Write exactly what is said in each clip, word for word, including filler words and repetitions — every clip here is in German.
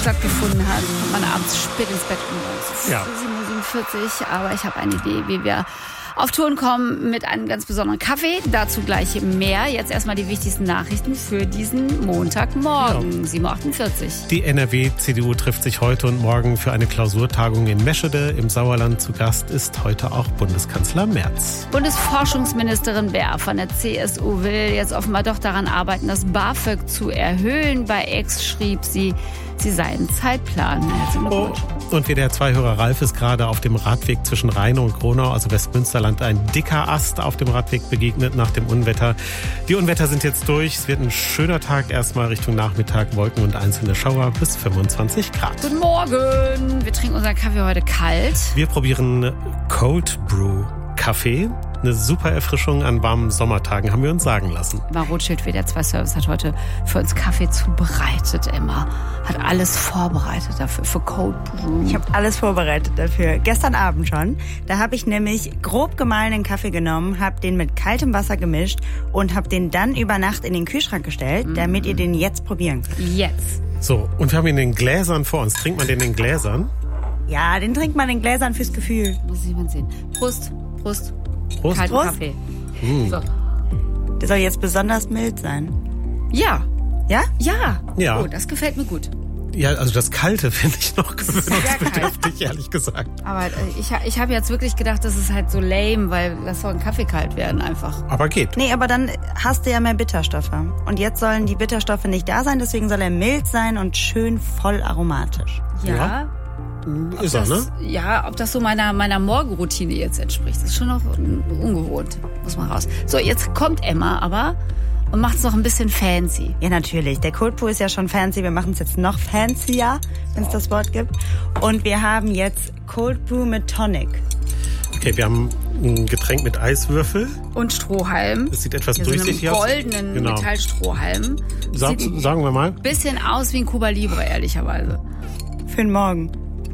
stattgefunden hat, kommt man abends spät ins Bett um. Ja. sieben Uhr siebenundvierzig, aber ich habe eine Idee, wie wir auf Touren kommen mit einem ganz besonderen Kaffee. Dazu gleich mehr. Jetzt erstmal die wichtigsten Nachrichten für diesen Montagmorgen, ja. sieben Uhr achtundvierzig. Die N R W-C D U trifft sich heute und morgen für eine Klausurtagung in Meschede im Sauerland. Zu Gast ist heute auch Bundeskanzler Merz. Bundesforschungsministerin Baer von der C S U will jetzt offenbar doch daran arbeiten, das BAföG zu erhöhen. Bei X schrieb sie, sie sei ein Zeitplan. Oh. Und W D R zwei-Hörer Ralf ist gerade auf dem Radweg zwischen Rheine und Gronau, also Westmünsterland, ein dicker Ast auf dem Radweg begegnet nach dem Unwetter. Die Unwetter sind jetzt durch. Es wird ein schöner Tag. Erstmal Richtung Nachmittag, Wolken und einzelne Schauer bis fünfundzwanzig Grad. Guten Morgen. Wir trinken unseren Kaffee heute kalt. Wir probieren Cold Brew Kaffee. Eine super Erfrischung an warmen Sommertagen, haben wir uns sagen lassen. Emma Rothschild, W D R zwei Service, hat heute für uns Kaffee zubereitet, Emma. Hat alles vorbereitet dafür, für Cold Brew. Ich habe alles vorbereitet dafür. Gestern Abend schon. Da habe ich nämlich grob gemahlenen Kaffee genommen, habe den mit kaltem Wasser gemischt und habe den dann über Nacht in den Kühlschrank gestellt, mm. damit ihr den jetzt probieren könnt. Jetzt. So, und wir haben ihn in den Gläsern vor uns. Trinkt man den in Gläsern? Ja, den trinkt man in Gläsern fürs Gefühl. Muss ich mal sehen. Prost, Prost. Prost. Kalten Prost. Kaffee. Mm. So. Der soll jetzt besonders mild sein. Ja. Ja? Ja. Ja. Oh, das gefällt mir gut. Ja, also das Kalte finde ich noch gewöhnungsbedürftig, ehrlich gesagt. Aber äh, ich, ich habe jetzt wirklich gedacht, das ist halt so lame, weil das soll ein Kaffee kalt werden einfach. Aber geht. Nee, aber dann hast du ja mehr Bitterstoffe. Und jetzt sollen die Bitterstoffe nicht da sein, deswegen soll er mild sein und schön voll aromatisch. Ja. Ja. Ob Ist er, das, ne? Ja, ob das so meiner, meiner Morgenroutine jetzt entspricht. Das ist schon noch ungewohnt. Muss man raus. So, jetzt kommt Emma aber und macht es noch ein bisschen fancy. Ja, natürlich. Der Cold Brew ist ja schon fancy. Wir machen es jetzt noch fancier, wenn es das Wort gibt. Und wir haben jetzt Cold Brew mit Tonic. Okay, wir haben ein Getränk mit Eiswürfel. Und Strohhalm. Es sieht etwas Hier durchsichtig so aus. einen goldenen Genau. Metallstrohhalm. Sag, Sieht sagen wir mal. ein bisschen aus wie ein Cuba Libre, ehrlicherweise. Für den Morgen.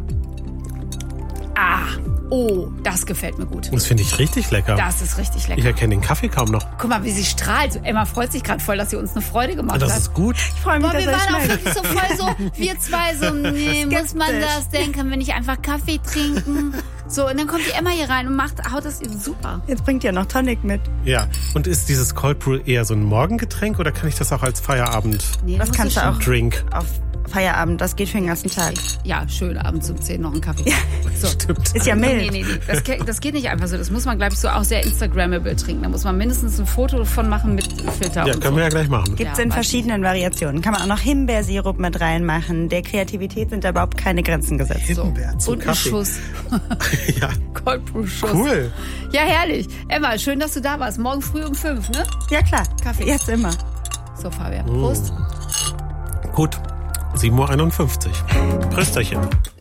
Ah, oh, das gefällt mir gut. Das finde ich richtig lecker. Das ist richtig lecker. Ich erkenne den Kaffee kaum noch. Guck mal, wie sie strahlt. Emma freut sich gerade voll, dass sie uns eine Freude gemacht Das hat. ist gut. Ich freue mich, Boah, wir dass er waren auch schmeckt. wirklich so voll so, wir zwei so, nee, muss man Skeptisch. das denn? Können wir nicht einfach Kaffee trinken? So, und dann kommt die Emma hier rein und macht, haut das super. Jetzt bringt ihr noch Tonic mit. Ja. Und ist dieses Cold Brew eher so ein Morgengetränk oder kann ich das auch als Feierabend Nee, Das musst kannst du schon- auch Drink? auf Feierabend. Das geht für den ganzen Tag. Ja, schön, abends um zehn noch einen Kaffee. So. Stimmt. Ist ja Nee, mild. nee, nee. Das, geht- das geht nicht einfach so. Das muss man, glaube ich, so auch sehr Instagrammable trinken. Da muss man mindestens ein Foto von machen mit Filter Ja, und können so. wir ja gleich machen. Gibt's Ja, in weiß verschiedenen Variationen. Kann man auch noch Himbeersirup mit reinmachen. Der Kreativität sind da überhaupt keine Grenzen gesetzt. So. Himbeer zum Und ein Kaffee. Schuss. Ja, Cold Brew Schuss. cool. Ja, herrlich. Emma, schön, dass du da warst. Morgen früh um fünf, ne? Ja klar, Kaffee. jetzt immer. So, Fabian. Prost. Gut. sieben Uhr einundfünfzig. Prösterchen.